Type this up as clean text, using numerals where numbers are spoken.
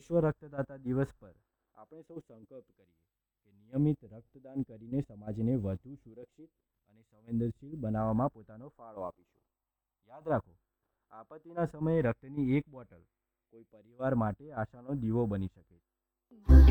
વિશ્વ રક્તદાતા દિવસ પર આપણે સૌ સંકલ્પ કરીએ કે નિયમિત રક્તદાન કરીને સમાજને વધુ સુરક્ષિત અને સંવેદનશીલ બનાવવામાં પોતાનો ફાળો આપીશું. યાદ રાખો, આપત્તિના સમયે રક્તની એક બોટલ કોઈ પરિવાર માટે આશાનો દીવો બની શકે.